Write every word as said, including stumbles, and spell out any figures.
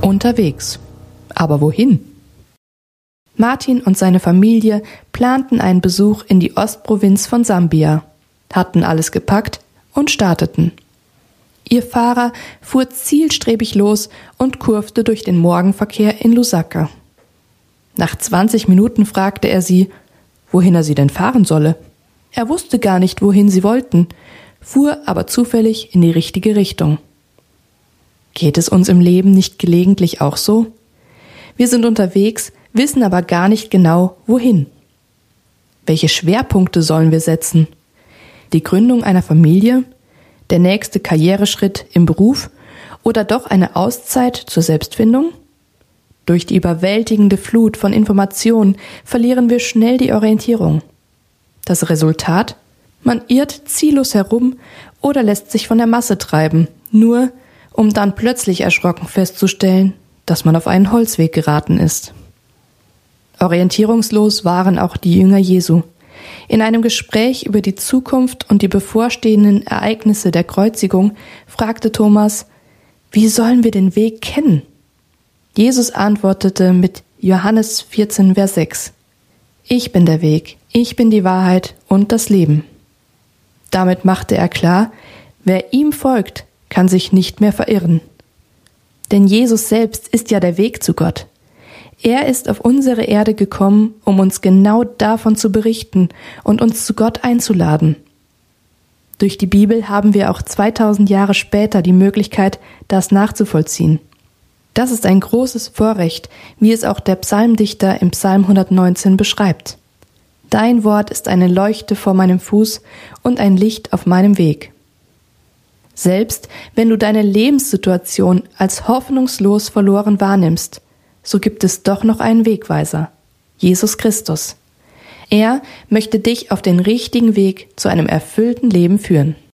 Unterwegs. Aber wohin? Martin und seine Familie planten einen Besuch in die Ostprovinz von Sambia, hatten alles gepackt und starteten. Ihr Fahrer fuhr zielstrebig los und kurvte durch den Morgenverkehr in Lusaka. Nach zwanzig Minuten fragte er sie, wohin er sie denn fahren solle. Er wusste gar nicht, wohin sie wollten, fuhr aber zufällig in die richtige Richtung. Geht es uns im Leben nicht gelegentlich auch so? Wir sind unterwegs, wissen aber gar nicht genau, wohin. Welche Schwerpunkte sollen wir setzen? Die Gründung einer Familie? Der nächste Karriereschritt im Beruf oder doch eine Auszeit zur Selbstfindung? Durch die überwältigende Flut von Informationen verlieren wir schnell die Orientierung. Das Resultat? Man irrt ziellos herum oder lässt sich von der Masse treiben, nur um dann plötzlich erschrocken festzustellen, dass man auf einen Holzweg geraten ist. Orientierungslos waren auch die Jünger Jesu. In einem Gespräch über die Zukunft und die bevorstehenden Ereignisse der Kreuzigung fragte Thomas, wie sollen wir den Weg kennen? Jesus antwortete mit Johannes vierzehn, Vers sechs, ich bin der Weg, ich bin die Wahrheit und das Leben. Damit machte er klar, wer ihm folgt, kann sich nicht mehr verirren. Denn Jesus selbst ist ja der Weg zu Gott. Er ist auf unsere Erde gekommen, um uns genau davon zu berichten und uns zu Gott einzuladen. Durch die Bibel haben wir auch zweitausend Jahre später die Möglichkeit, das nachzuvollziehen. Das ist ein großes Vorrecht, wie es auch der Psalmdichter im Psalm hundertneunzehn beschreibt. Dein Wort ist eine Leuchte vor meinem Fuß und ein Licht auf meinem Weg. Selbst wenn du deine Lebenssituation als hoffnungslos verloren wahrnimmst, so gibt es doch noch einen Wegweiser, Jesus Christus. Er möchte dich auf den richtigen Weg zu einem erfüllten Leben führen.